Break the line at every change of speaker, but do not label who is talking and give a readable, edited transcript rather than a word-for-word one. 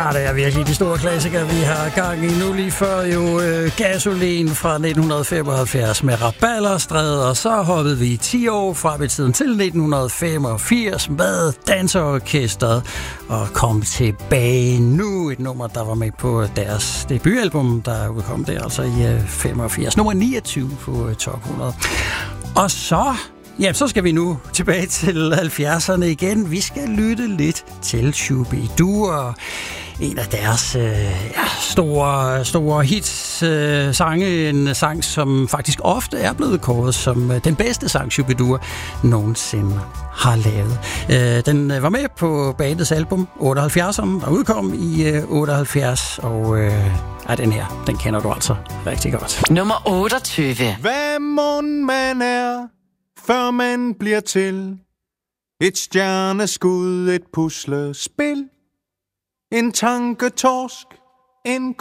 det er virkelig de store klassikere, vi har gang i nu. Lige før jo Gasolin fra 1975 med Rabalderstræde, og så hoppede vi 10 år frem i tiden til 1985 med Danseorkestret og kom tilbage nu. Et nummer, der var med på deres debutalbum, der udkom der altså i 85. Nummer 29 på Top 100. Og så skal vi nu tilbage til 70'erne igen. Vi skal lytte lidt til Shu-Bi-Dua, en af deres store hits sange. En sang, som faktisk ofte er blevet kåret som den bedste sang, Shu-Bi-Dua nogensinde har lavet. Den var med på bandets album 78'eren, der udkom i 78, og den her, den kender du altså rigtig godt.
Nummer 28.
Hvad mon man er, før man bliver til et stjerneskud, et puslespil, en tanketorsk, en